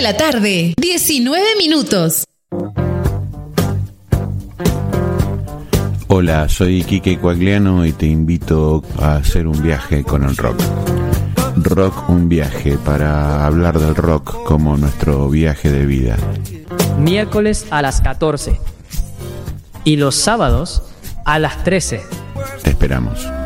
la tarde, 19 minutos. Hola, soy Quique Coagliano y te invito a hacer un viaje con el rock. Rock, un viaje para hablar del rock como nuestro viaje de vida. Miércoles a las 14 y los sábados a las 13. Te esperamos.